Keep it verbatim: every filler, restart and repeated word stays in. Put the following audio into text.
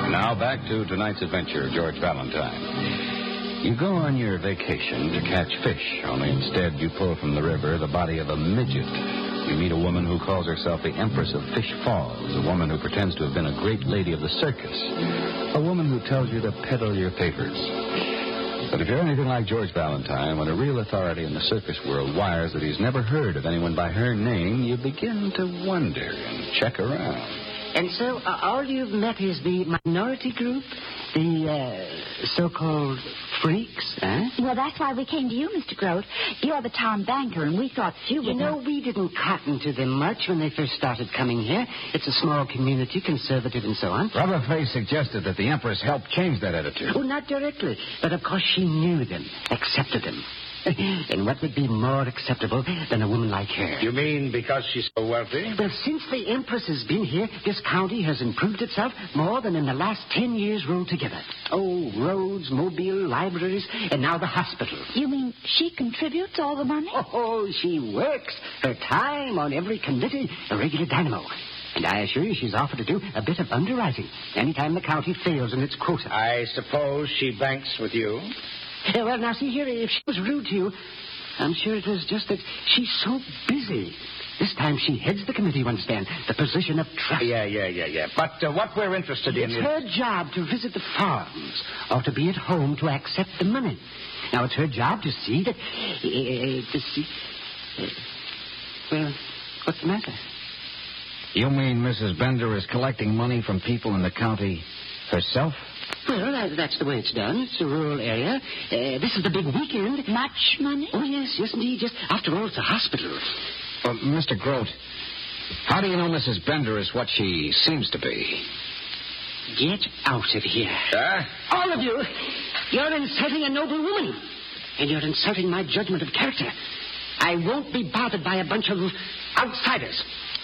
Now back to tonight's adventure, George Valentine. You go on your vacation to catch fish, only instead you pull from the river the body of a midget. You meet a woman who calls herself the Empress of Fish Falls, a woman who pretends to have been a great lady of the circus, a woman who tells you to peddle your papers. But if you're anything like George Valentine, when a real authority in the circus world wires that he's never heard of anyone by her name, you begin to wonder and check around. And so uh, all you've met is the minority group, the uh, so-called freaks, huh? Well, that's why we came to you, Mister Grote. You're the town banker, and we thought you would... You know, we didn't cotton to them much when they first started coming here. It's a small community, conservative and so on. Rubberface suggested that the Empress helped change that attitude. Oh, not directly. But, of course, she knew them, accepted them. And what would be more acceptable than a woman like her? You mean because she's so wealthy? Well, since the Empress has been here, this county has improved itself more than in the last ten years rolled together. Oh, roads, mobile, libraries, and now the hospital. You mean she contributes all the money? Oh, she works her time on every committee, a regular dynamo. And I assure you she's offered to do a bit of underwriting anytime the county fails in its quota. I suppose she banks with you? Yeah, well, now, see here, if she was rude to you, I'm sure it was just that she's so busy. This time she heads the committee, you understand, the position of trust. Yeah, yeah, yeah, yeah. But uh, what we're interested in it's is... her job to visit the farms or to be at home to accept the money. Now, it's her job to see that... Uh, to see... Uh, well, what's the matter? You mean Missus Bender is collecting money from people in the county herself? Well, that, that's the way it's done. It's a rural area. Uh, this is the big weekend. Much money? Oh, yes, yes, indeed. Just after all, it's a hospital. Well, Mister Grote, how do you know Missus Bender is what she seems to be? Get out of here. Huh? All of you. You're insulting a noble woman. And you're insulting my judgment of character. I won't be bothered by a bunch of outsiders.